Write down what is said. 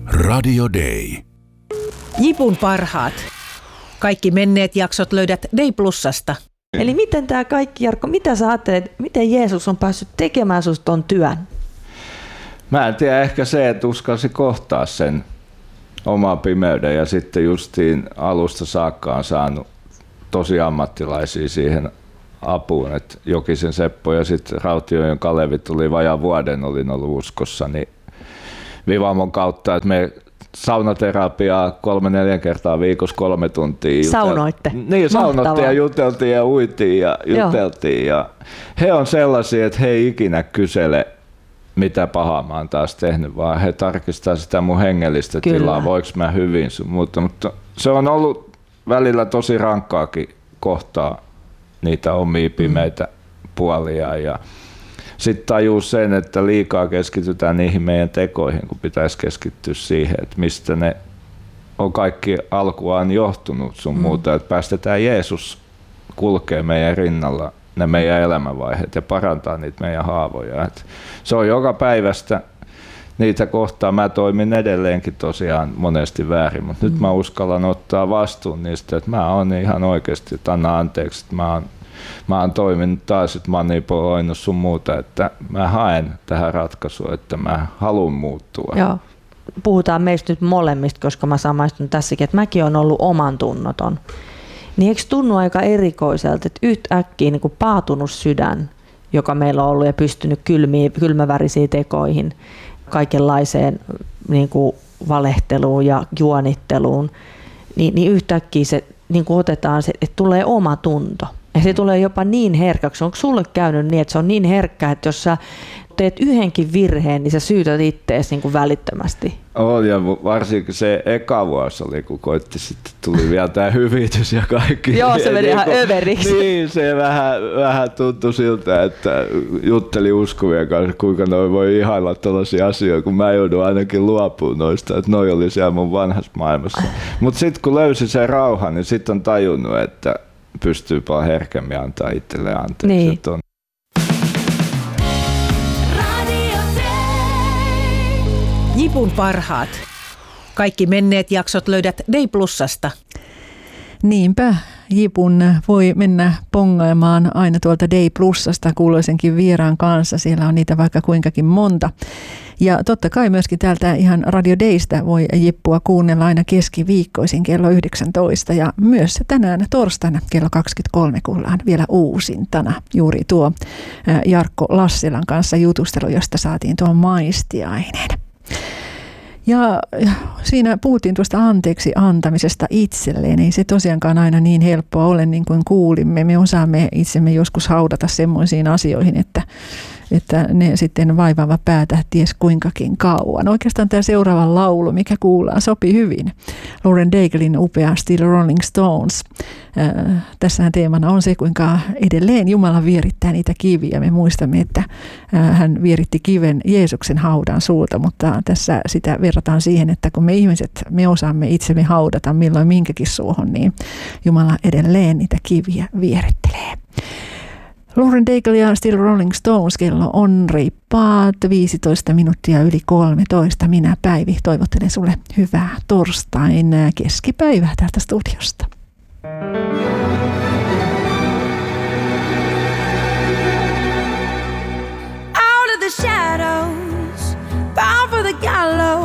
Radio Day. Jipun parhaat. Kaikki menneet jaksot löydät Day Plusasta. Eli miten tämä kaikki, Jarkko, mitä sä ajattelet, miten Jeesus on päässyt tekemään susta ton työn? Mä en tiedä, ehkä se, että uskalsi kohtaa sen oman pimeyden ja sitten justiin alusta saakka on saanut tosi ammattilaisia siihen apuun. Et Jokisen Seppo ja sitten Rautiojoen Kalevi tuli vajaan vuoden, olin ollut uskossa, niin Vivamon kautta, että me saunaterapiaa 3-4 kertaa viikossa 3 tuntia. Saunoitte? Niin, saunottiin ja juteltiin ja uitiin ja juteltiin. Ja he on sellaisia, että he ei ikinä kysele, mitä pahaa mä oon taas tehnyt, vaan he tarkistaa sitä mun hengellistä tilaa, voiko mä hyvin sun muuta. Mutta se on ollut välillä tosi rankkaakin kohtaa niitä omia pimeitä puolia. Ja sitten tajuu sen, että liikaa keskitytään niihin meidän tekoihin, kun pitäisi keskittyä siihen, että mistä ne on kaikki alkuaan johtunut sun muuta, että päästetään Jeesus kulkee meidän rinnalla ne meidän elämänvaiheet ja parantaa niitä meidän haavoja. Et se on joka päivästä niitä kohtaa. Mä toimin edelleenkin tosiaan monesti väärin, mutta nyt mä uskallan ottaa vastuun niistä, että mä oon ihan oikeasti, että anna anteeksi, että mä oon toiminut taas, että manipuloinut sun muuta, että mä haen tähän ratkaisua, että mä haluan muuttua. Joo. Puhutaan meistä nyt molemmista, koska mä samaistun tässäkin, että mäkin olen ollut oman tunnoton. Niin eikö tunnu aika erikoiselta, että yhtäkkiä niin kuin paatunut sydän, joka meillä on ollut ja pystynyt kylmävärisiin tekoihin, kaikenlaiseen niin kuin valehteluun ja juonitteluun, niin yhtäkkiä se niin kuin otetaan, se, että tulee oma tunto. Ja se tulee jopa niin herkäksi. Onko sulle käynyt niin, että se on niin herkkä, että jos sä teet yhdenkin virheen, niin sä syytät ittees niin kuin välittömästi? On, ja varsinkin se eka vuosi oli, kun koitti, sitten tuli vielä tämä hyvitys ja kaikki. Joo, se meni ihan överiksi. Niin, se vähän tuntui siltä, että jutteli uskovien kanssa, kuinka noi voi ihailla tällaisia asioita, kun mä joudun ainakin luopumaan noista, että noi oli siellä mun vanhassa maailmassa. Mutta sitten kun löysi sen rauhan, niin sitten on tajunnut, että pystyy paljon herkemmin antaa itselleen anteeksi. Niin. Jipun parhaat. Kaikki menneet jaksot löydät Day Plusasta. Niinpä, Jipun voi mennä pongailemaan aina tuolta Day Plusasta kuuluisenkin vieraan kanssa. Siellä on niitä vaikka kuinkakin monta. Ja totta kai myöskin täältä ihan Radio Daystä voi Jippua kuunnella aina keskiviikkoisin kello 19 ja myös tänään torstaina kello 23 kuullaan vielä uusintana juuri tuo Jarkko Lassilan kanssa jutustelu, josta saatiin tuo maistiainen. Ja siinä puhuttiin tuosta anteeksi antamisesta itselleen. Ei se tosiaankaan aina niin helppoa ole, niin kuin kuulimme. Me osaamme itsemme joskus haudata semmoisiin asioihin, että ne sitten vaivaavat päätä ties kuinkakin kauan. Oikeastaan tämä seuraava laulu, mikä kuullaan, sopii hyvin. Lauren Daigleyn upea Still Rolling Stones. Tässähän teemana on se, kuinka edelleen Jumala vierittää niitä kiviä. Me muistamme, että hän vieritti kiven Jeesuksen haudan suulta, mutta tässä sitä verrataan siihen, että kun me ihmiset, me osaamme itsemme haudata milloin minkäkin suohon, niin Jumala edelleen niitä kiviä vierittelee. Lauren Daigle ja Still Rolling Stones, kello on reippaat 15 minuuttia yli 13. Minä Päivi toivottelen sulle hyvää torstain keskipäivää täältä studiosta.